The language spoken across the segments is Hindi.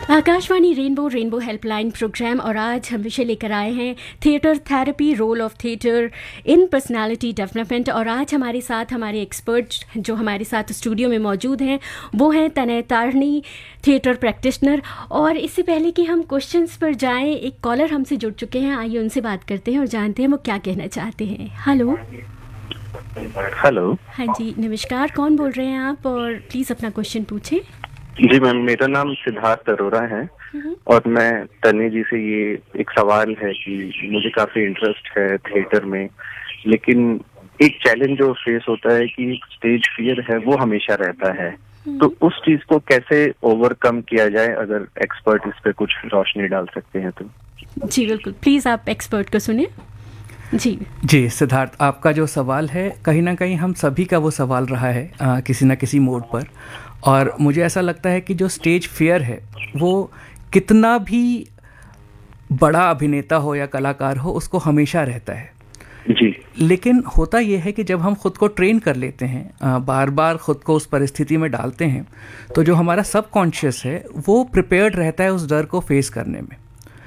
आकाशवाणी रेनबो हेल्पलाइन प्रोग्राम, और आज हम विषय लेकर आए हैं theatre therapy, role of theatre in personality development. और आज हमारे साथ हमारे एक्सपर्ट जो हमारे साथ स्टूडियो में मौजूद हैं वो हैं तनय तारणी, थिएटर प्रैक्टिशनर। और इससे पहले कि हम क्वेश्चंस पर जाएं, एक कॉलर हमसे जुड़ चुके हैं, आइए उनसे बात करते हैं और जानते हैं वो क्या कहना चाहते हैं। हेलो। हेलो। हाँ जी, नमस्कार, कौन बोल रहे हैं आप, और प्लीज़ अपना क्वेश्चन पूछें। जी मैम, मेरा नाम सिद्धार्थ अरोरा है और मैं तन्वी जी से ये एक सवाल है कि मुझे काफी इंटरेस्ट है थिएटर में, लेकिन एक चैलेंज जो फेस होता है कि स्टेज फियर है वो हमेशा रहता है। तो उस चीज को कैसे ओवरकम किया जाए, अगर एक्सपर्ट इस पे कुछ रोशनी डाल सकते हैं तो। जी बिल्कुल, प्लीज आप एक्सपर्ट को सुने। जी सिद्धार्थ, आपका जो सवाल है कहीं ना कहीं हम सभी का वो सवाल रहा है किसी ना किसी मोड पर। और मुझे ऐसा लगता है कि जो स्टेज फियर है वो कितना भी बड़ा अभिनेता हो या कलाकार हो उसको हमेशा रहता है जी। लेकिन होता ये है कि जब हम खुद को ट्रेन कर लेते हैं, बार बार खुद को उस परिस्थिति में डालते हैं, तो जो हमारा सबकॉन्शियस है वो प्रिपेयर्ड रहता है उस डर को फेस करने में।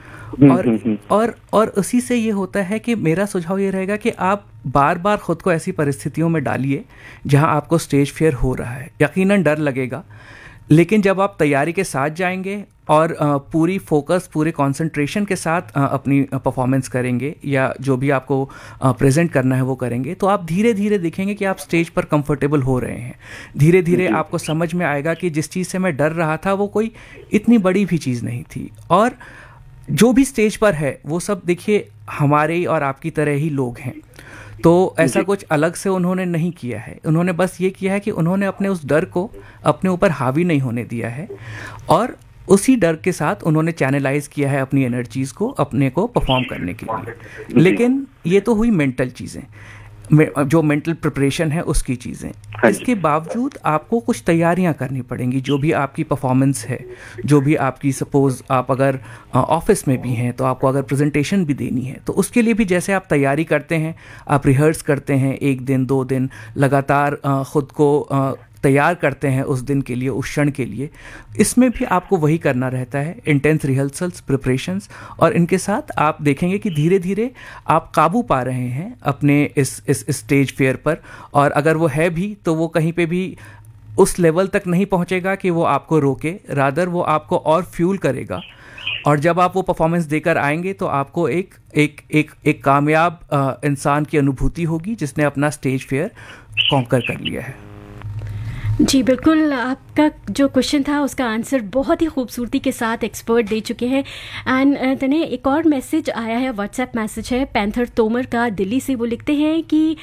और उसी से ये होता है कि मेरा सुझाव ये रहेगा कि आप बार बार खुद को ऐसी परिस्थितियों में डालिए जहां आपको स्टेज फियर हो रहा है। यकीनन डर लगेगा, लेकिन जब आप तैयारी के साथ जाएंगे और पूरी फोकस, पूरे कंसंट्रेशन के साथ अपनी परफॉर्मेंस करेंगे या जो भी आपको प्रेजेंट करना है वो करेंगे, तो आप धीरे धीरे देखेंगे कि आप स्टेज पर कंफर्टेबल हो रहे हैं। धीरे धीरे आपको समझ में आएगा कि जिस चीज़ से मैं डर रहा था वो कोई इतनी बड़ी भी चीज़ नहीं थी। और जो भी स्टेज पर है वो सब देखिए हमारे और आपकी तरह ही लोग हैं, तो ऐसा कुछ अलग से उन्होंने नहीं किया है। उन्होंने बस ये किया है कि उन्होंने अपने उस डर को अपने ऊपर हावी नहीं होने दिया है और उसी डर के साथ उन्होंने चैनलाइज किया है अपनी एनर्जीज को अपने को परफॉर्म करने के लिए। लेकिन ये तो हुई मेंटल चीज़ें, जो मेंटल प्रिपरेशन है उसकी चीज़ें। इसके बावजूद आपको कुछ तैयारियां करनी पड़ेंगी। जो भी आपकी परफॉर्मेंस है, जो भी आपकी, सपोज आप अगर ऑफिस में भी हैं तो आपको अगर प्रेजेंटेशन भी देनी है, तो उसके लिए भी जैसे आप तैयारी करते हैं, आप रिहर्स करते हैं 1 दिन 2 दिन लगातार ख़ुद को तैयार करते हैं उस दिन के लिए, उस क्षण के लिए, इसमें भी आपको वही करना रहता है, इंटेंस रिहर्सल्स, प्रिपरेशंस। और इनके साथ आप देखेंगे कि धीरे धीरे आप काबू पा रहे हैं अपने इस स्टेज फेयर पर। और अगर वो है भी तो वो कहीं पे भी उस लेवल तक नहीं पहुंचेगा कि वो आपको रोके, रादर वो आपको और फ्यूल करेगा। और जब आप वो परफॉर्मेंस देकर आएंगे तो आपको एक कामयाब इंसान की अनुभूति होगी जिसने अपना स्टेज फेयर कॉन्कर कर लिया है। जी बिल्कुल, आपका जो क्वेश्चन था उसका आंसर बहुत ही खूबसूरती के साथ एक्सपर्ट दे चुके हैं। एंड तने एक और मैसेज आया है, व्हाट्सएप मैसेज है पैंथर तोमर का, दिल्ली से। वो लिखते हैं कि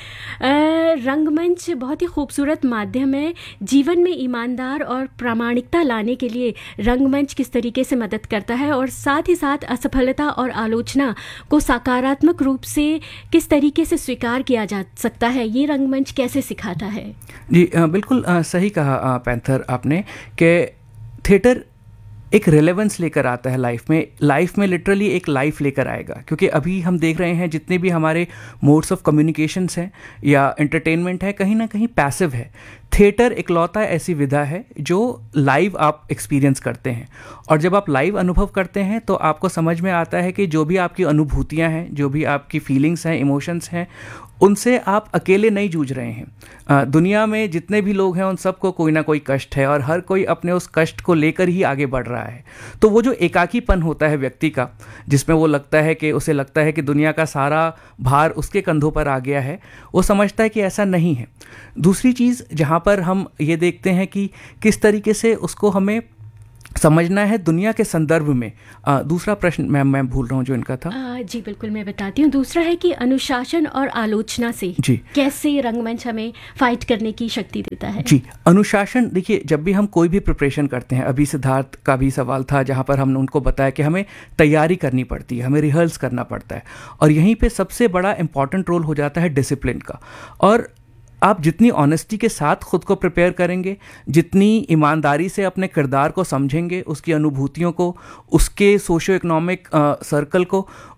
रंगमंच बहुत ही खूबसूरत माध्यम है, जीवन में ईमानदार और प्रामाणिकता लाने के लिए रंगमंच किस तरीके से मदद करता है, और साथ ही साथ असफलता और आलोचना को सकारात्मक रूप से किस तरीके से स्वीकार किया जा सकता है, ये रंगमंच कैसे सिखाता है। जी बिल्कुल सही कहा पैंथर आपने कि थिएटर एक रेलेवेंस लेकर आता है लाइफ में लिटरली एक लाइफ लेकर आएगा। क्योंकि अभी हम देख रहे हैं जितने भी हमारे मोड्स ऑफ कम्युनिकेशंस हैं या एंटरटेनमेंट है, कहीं ना कहीं पैसिव है। थिएटर इकलौता ऐसी विधा है जो लाइव आप एक्सपीरियंस करते हैं, और जब आप लाइव अनुभव करते हैं तो आपको समझ में आता है कि जो भी आपकी अनुभूतियां हैं, जो भी आपकी फीलिंग्स हैं, इमोशंस हैं, उनसे आप अकेले नहीं जूझ रहे हैं। दुनिया में जितने भी लोग हैं उन सबको कोई ना कोई कष्ट है और हर कोई अपने उस कष्ट को लेकर ही आगे बढ़ रहा है। तो वो जो एकाकीपन होता है व्यक्ति का, जिसमें वो लगता है कि उसे लगता है कि दुनिया का सारा भार उसके कंधों पर आ गया है, वो समझता है कि ऐसा नहीं है। दूसरी चीज़ जहाँ पर हम ये देखते हैं कि किस तरीके से उसको हमें समझना है दुनिया के संदर्भ में। दूसरा प्रश्न मैं भूल रहा हूँ जो इनका था। जी बिल्कुल, मैं बताती हूँ। दूसरा है कि अनुशासन और आलोचना से जी कैसे रंगमंच हमें फाइट करने की शक्ति देता है। जी, अनुशासन देखिए, जब भी हम कोई भी प्रिपरेशन करते हैं, अभी सिद्धार्थ का भी सवाल था जहाँ पर हमने उनको बताया कि हमें तैयारी करनी पड़ती है, हमें रिहर्स करना पड़ता है, और यहीं पे सबसे बड़ा इंपॉर्टेंट रोल हो जाता है डिसिप्लिन का। और आप जितनी ऑनेस्टी के साथ खुद को प्रिपेयर करेंगे, जितनी ईमानदारी से अपने किरदार को समझेंगे, उसकी अनुभूतियों को, उसके सोशो इकोनॉमिक सर्कल को,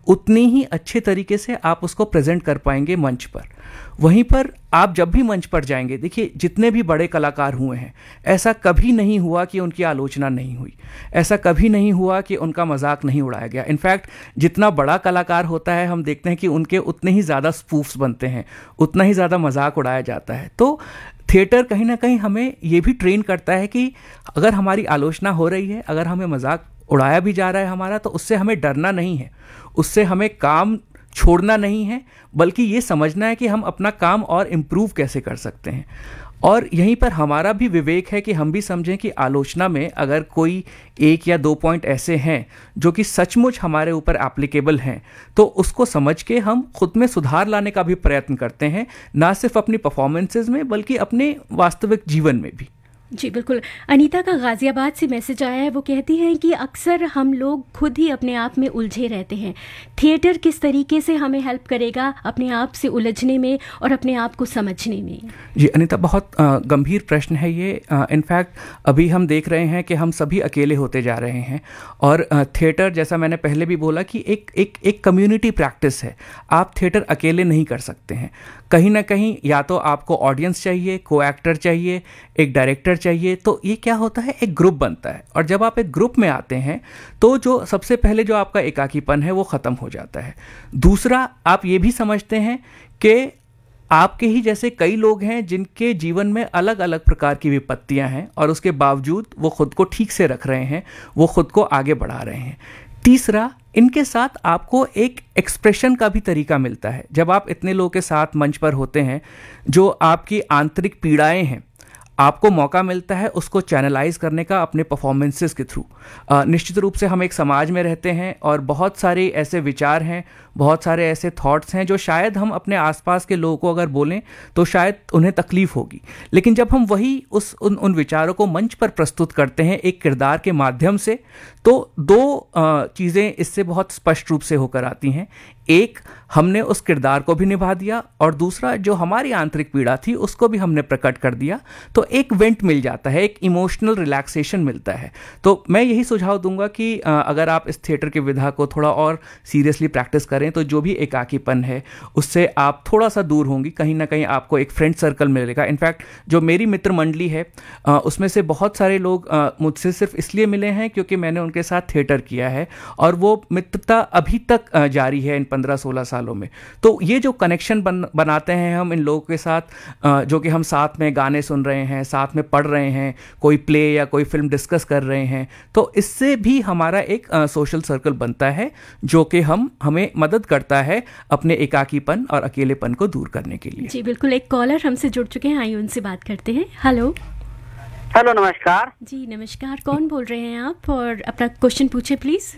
उतनी ही अच्छे तरीके से आप उसको प्रेजेंट कर पाएंगे मंच पर। वहीं पर आप जब भी मंच पर जाएंगे, देखिए जितने भी बड़े कलाकार हुए हैं, ऐसा कभी नहीं हुआ कि उनकी आलोचना नहीं हुई, ऐसा कभी नहीं हुआ कि उनका मजाक नहीं उड़ाया गया। इनफैक्ट जितना बड़ा कलाकार होता है हम देखते हैं कि उनके उतने ही ज़्यादा स्पूफ्स बनते हैं, उतना ही ज़्यादा मजाक उड़ाया जाता है। तो थिएटर कहीं ना कहीं हमें ये भी ट्रेन करता है कि अगर हमारी आलोचना हो रही है, अगर हमें मजाक उड़ाया भी जा रहा है हमारा, तो उससे हमें डरना नहीं है, उससे हमें काम छोड़ना नहीं है, बल्कि ये समझना है कि हम अपना काम और इम्प्रूव कैसे कर सकते हैं। और यहीं पर हमारा भी विवेक है कि हम भी समझें कि आलोचना में अगर कोई 1 या 2 पॉइंट ऐसे हैं जो कि सचमुच हमारे ऊपर एप्लीकेबल हैं, तो उसको समझ के हम खुद में सुधार लाने का भी प्रयत्न करते हैं, ना सिर्फ अपनी परफॉर्मेंसेज में बल्कि अपने वास्तविक जीवन में भी। जी बिल्कुल। अनीता का गाज़ियाबाद से मैसेज आया है, वो कहती हैं कि अक्सर हम लोग खुद ही अपने आप में उलझे रहते हैं, थिएटर किस तरीके से हमें हेल्प करेगा अपने आप से उलझने में और अपने आप को समझने में? जी अनीता, बहुत गंभीर प्रश्न है ये। इनफैक्ट अभी हम देख रहे हैं कि हम सभी अकेले होते जा रहे हैं, और थिएटर, जैसा मैंने पहले भी बोला, कि एक कम्युनिटी प्रैक्टिस है। आप थिएटर अकेले नहीं कर सकते हैं। कहीं ना कहीं या तो आपको ऑडियंस चाहिए, को एक्टर चाहिए, एक डायरेक्टर चाहिए, तो ये क्या होता है, एक ग्रुप बनता है। और जब आप एक ग्रुप में आते हैं तो जो सबसे पहले जो आपका एकाकीपन है वो ख़त्म हो जाता है। दूसरा, आप ये भी समझते हैं कि आपके ही जैसे कई लोग हैं जिनके जीवन में अलग अलग प्रकार की विपत्तियां हैं, और उसके बावजूद वो खुद को ठीक से रख रहे हैं, वो खुद को आगे बढ़ा रहे हैं। तीसरा, इनके साथ आपको एक एक्सप्रेशन का भी तरीका मिलता है। जब आप इतने लोगों के साथ मंच पर होते हैं, जो आपकी आंतरिक पीड़ाएं हैं, आपको मौका मिलता है उसको चैनलाइज करने का अपने परफॉर्मेंसेस के थ्रू। निश्चित रूप से हम एक समाज में रहते हैं और बहुत सारे ऐसे विचार हैं, बहुत सारे ऐसे थॉट्स हैं जो शायद हम अपने आसपास के लोगों को अगर बोलें तो शायद उन्हें तकलीफ होगी, लेकिन जब हम वही उन विचारों को मंच पर प्रस्तुत करते हैं एक किरदार के माध्यम से, तो दो चीज़ें इससे बहुत स्पष्ट रूप से होकर आती हैं। एक, हमने उस किरदार को भी निभा दिया, और दूसरा, जो हमारी आंतरिक पीड़ा थी उसको भी हमने प्रकट कर दिया, तो एक वेंट मिल जाता है, एक इमोशनल रिलैक्सेशन मिलता है। तो मैं यही सुझाव दूंगा कि अगर आप इस थिएटर की विधा को थोड़ा और सीरियसली प्रैक्टिस करें तो जो भी एकाकीपन है उससे आप थोड़ा सा दूर होंगी। कहीं ना कहीं आपको एक फ्रेंड सर्कल मिलेगा। इनफैक्ट जो मेरी मित्र मंडली है उसमें से बहुत सारे लोग मुझसे सिर्फ इसलिए मिले हैं क्योंकि मैंने उनके साथ थिएटर किया है, और वो मित्रता अभी तक जारी है इन 15-16 सालों में। तो ये जो कनेक्शन बनाते हैं हम इन लोगों के साथ, जो कि हम साथ में गाने सुन रहे हैं, साथ में पढ़ रहे हैं, कोई प्ले या कोई फिल्म डिस्कस कर रहे हैं, तो इससे भी हमारा एक सोशल सर्कल बनता है जो कि हमें मदद करता है अपने एकाकीपन और अकेलेपन को दूर करने के लिए। जी बिल्कुल। एक कॉलर हमसे जुड़ चुके हैं, आइए उनसे बात करते हैं। हेलो। हेलो, नमस्कार जी नमस्कार, कौन बोल रहे हैं आप और अपना क्वेश्चन पूछे प्लीज।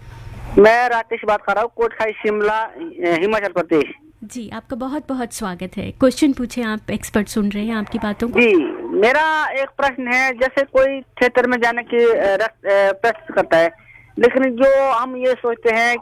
मैं राकेश बात कर रहा हूँ, कोटखाई शिमला, हिमाचल प्रदेश। जी आपका बहुत बहुत स्वागत है। क्वेश्चन पूछे, आप एक्सपर्ट सुन रहे हैं आपकी बातों को। जी, मेरा एक प्रश्न है, जैसे कोई थिएटर में जाने की प्रैक्टिस करता है, लेकिन जो हम ये सोचते हैं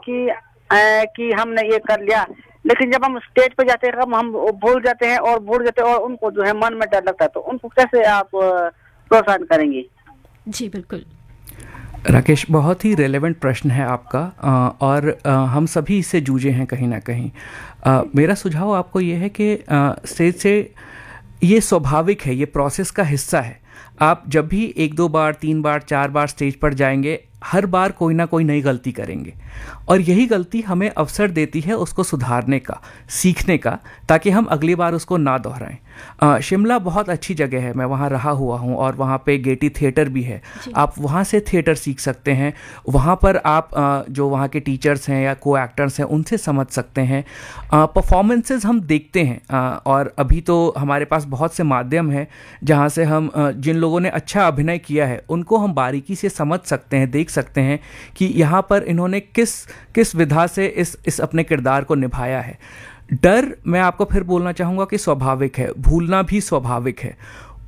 कि हमने ये कर लिया, लेकिन जब हम स्टेज पे जाते हैं हम भूल जाते हैं और उनको जो है मन में डर लगता है, तो उनको कैसे आप प्रोत्साहन करेंगे? जी बिल्कुल राकेश, बहुत ही रेलेवेंट प्रश्न है आपका, और हम सभी इससे जूझे हैं कहीं ना कहीं। मेरा सुझाव आपको ये है कि स्टेज से ये स्वाभाविक है, ये प्रोसेस का हिस्सा है। आप जब भी 1-2 बार 3 बार 4 बार स्टेज पर जाएंगे, हर बार कोई ना कोई नई गलती करेंगे, और यही गलती हमें अवसर देती है उसको सुधारने का, सीखने का, ताकि हम अगली बार उसको ना दोहराएं। शिमला बहुत अच्छी जगह है, मैं वहाँ रहा हुआ हूँ, और वहाँ पे गेटी थिएटर भी है। आप वहाँ से थिएटर सीख सकते हैं। वहाँ पर आप जो वहाँ के टीचर्स हैं या को एक्टर्स हैं उनसे समझ सकते हैं। परफॉर्मेंसेस हम देखते हैं, और अभी तो हमारे पास बहुत से माध्यम हैं जहाँ से हम जिन लोगों ने अच्छा अभिनय किया है उनको हम बारीकी से समझ सकते हैं, देख सकते हैं कि यहाँ पर इन्होंने किस विधा से इस अपने किरदार को निभाया है। डर, मैं आपको फिर बोलना चाहूँगा कि स्वाभाविक है, भूलना भी स्वाभाविक है,